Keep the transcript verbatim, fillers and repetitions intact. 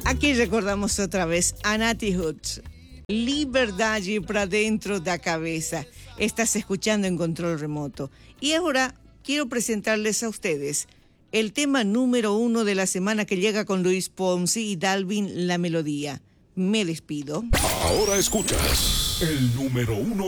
Aquí recordamos otra vez a Nati Hoods. Liberdade para dentro da cabeza. Estás escuchando en control remoto. Y ahora quiero presentarles a ustedes el tema número uno de la semana que llega con Luis Ponzi y Dalvin La Melodía. Me despido. Ahora escuchas el número uno